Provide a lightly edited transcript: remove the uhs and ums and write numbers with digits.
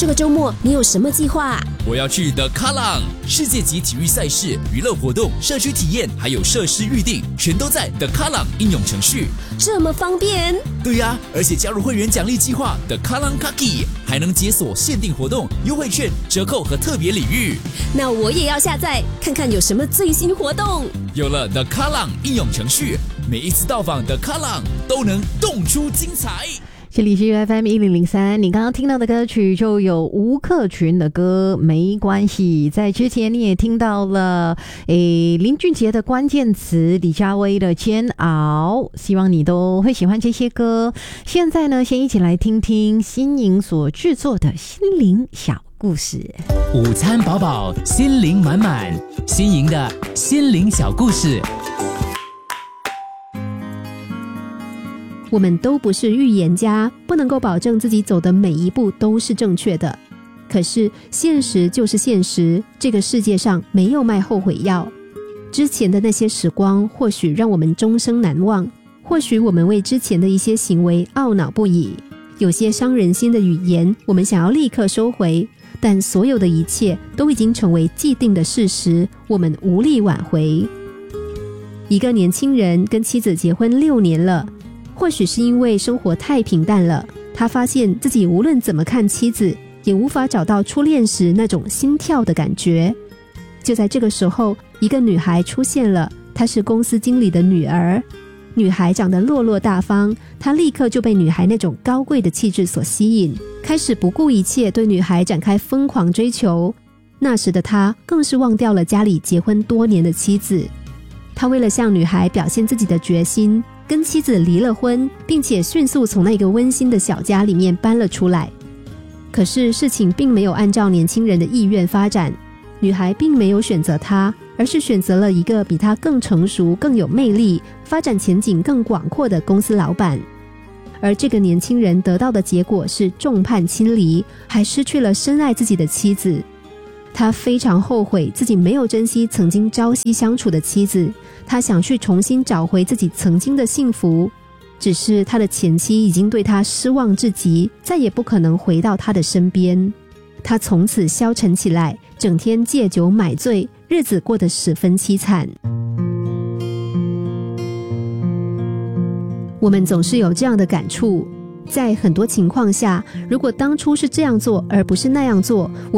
这个周末你有什么计划？ 我要去The Kallang 世界级体育赛事、娱乐活动、社区体验，还有设施预定，全都在 The Kallang 应用程序。 这么方便？ 对呀，而且加入会员奖励计划 The Kallang Kaki， 还能解锁限定活动、优惠券、折扣和特别礼遇。 那我也要下载看看有什么最新活动。 有了 The Kallang 应用程序，每一次到访 The Kallang 都能动出精彩。 这里是 FM1003， 你刚刚听到的歌曲就有吴克群的歌没关系。在之前你也听到了林俊杰的关键词，李佳薇的煎熬，希望你都会喜欢这些歌。现在呢，先一起来听听新颖所制作的心灵小故事。 午餐饱饱，心灵满满，新颖的心灵小故事。 我们都不是预言家，不能够保证自己走的每一步都是正确的。可是现实就是现实，这个世界上没有卖后悔药。之前的那些时光或许让我们终生难忘，或许我们为之前的一些行为懊恼不已，有些伤人心的语言我们想要立刻收回，但所有的一切都已经成为既定的事实，我们无力挽回。一个年轻人跟妻子结婚6年了，或许是因为生活太平淡了，他发现自己无论怎么看妻子，也无法找到初恋时那种心跳的感觉。就在这个时候，一个女孩出现了，她是公司经理的女儿。女孩长得落落大方，她立刻就被女孩那种高贵的气质所吸引，开始不顾一切对女孩展开疯狂追求。那时的她更是忘掉了家里结婚多年的妻子。他为了向女孩表现自己的决心，跟妻子离了婚，并且迅速从那个温馨的小家里面搬了出来。可是事情并没有按照年轻人的意愿发展，女孩并没有选择他，而是选择了一个比他更成熟、更有魅力、发展前景更广阔的公司老板。而这个年轻人得到的结果是众叛亲离，还失去了深爱自己的妻子。他非常后悔自己没有珍惜曾经朝夕相处的妻子，他想去重新找回自己曾经的幸福，只是他的前妻已经对他失望至极，再也不可能回到他的身边。他从此消沉起来，整天借酒买醉，日子过得十分凄惨。我们总是有这样的感触，在很多情况下，如果当初是这样做而不是那样做，我